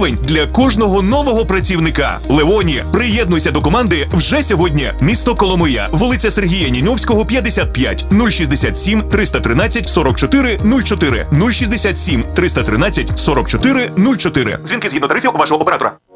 гривень для кожного нового працівника. Левоні, приєднуйся до команди вже сьогодні. Місто Коломия, вулиця Сергія Ніньовського, 55, 067 313 44 04, 067 313 44 04. Дзвінки згідно тарифів вашого оператора.